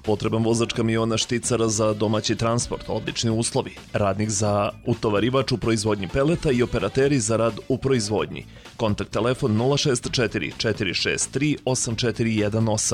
potreban vozač kamiona Šticara za domaći transport, odlični uslovi, radnik za utovarivač u proizvodnji peleta i operateri za rad u proizvodnji. Kontakt telefon 064 463 8418,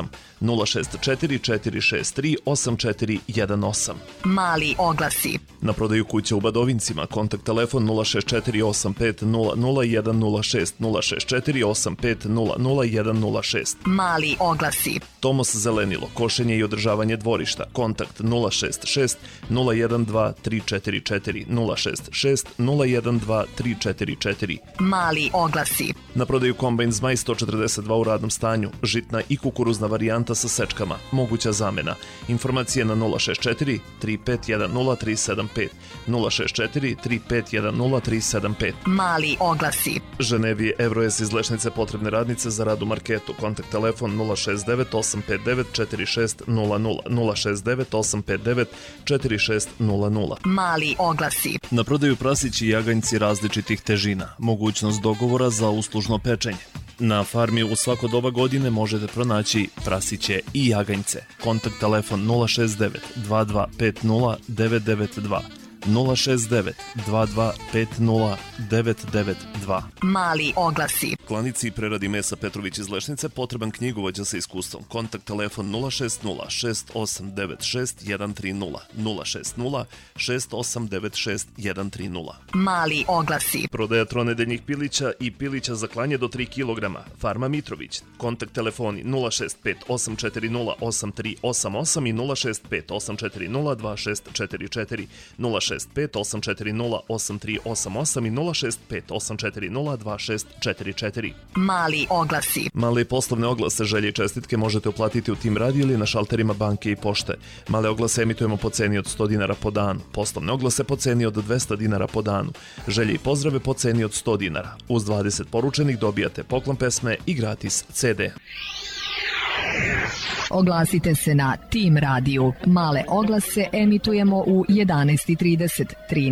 064 463 8418. Mali oglasi. Na prodaju kuća u Badovincima, kontakt telefon 064 85 00106, 064 85 00106. Mali oglasi. Tomos Zelenilo, košenje i održavanje dvorišta, kontakt 066 012 344, 066 012 344. Mali oglasi. Na prodaju kombajn Zmaj 142 u radnom stanju, žitna i kukuruzna varijanta sa sečkama, moguća zamena. Informacije na 064 3510 375, 064 3510 375. Mali oglasi. Ženevi Evroes iz Lešnice potrebne radnice za rad u marketu, kontakt telefon 069 859 4600, 069 859 4600. Mali oglasi. Na prodaju prasići i jaganjci različitih težina, mogućnost dogovora za uslužno pečenje. Na farmi u svako doba godine možete pronaći prasiće i jaganjce. Kontakt telefon 069 2250 992, 069 2250 992. Mali oglasi. Klanici i preradi mesa Petrović iz Lešnice potreban knjigovođa sa iskustvom. Kontakt telefon 060 6896 130, 060 6896 130. Mali oglasi. Prodaja tronedeljnih pilića i pilića za klanje do 3 kg. Farma Mitrović. Kontakt telefoni 065 840 8388 i 065 840 2644, 065 840 8388 i 065 840 2644. Mali oglasi. Male poslovne oglase, želje i čestitke možete uplatiti u Tim Radio ili na šalterima banke i pošte. Male oglase emitujemo po ceni od 100 dinara po danu. Poslovne oglase po ceni od 200 dinara po danu. Želje i pozdrave po ceni od 100 dinara. Uz 20 poručenih dobijate poklon pesme i gratis CD. Oglasite se na Tim Radio. Male oglase emitujemo u 11:30, 13